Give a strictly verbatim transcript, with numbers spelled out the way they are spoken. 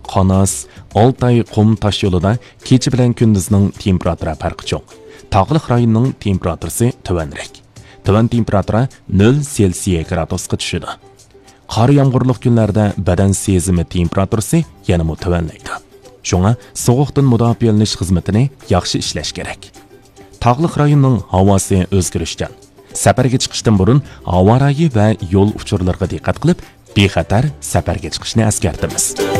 Qonas, Oltay qum tosh yo'lida kecha bilan kunduzning temperatura farqi cho'ng. Tog'liq rayonning temperaturasi tuvanroq. Tuvan temperatura nol Selsiy gradusga tushadi. Qor yomg'irli kunlarda badan sezimi temperaturasi yanada tuvanlaydi. Shunga sovuqdan mudofialanish xizmatini yaxshi ishlash kerak. Tog'liq rayonning havosi o'zgarishchan. Safarga chiqishdan burun havo rayi va yo'l uchurlariga diqqat qilib, bexatar safarga chiqishni eskartamiz.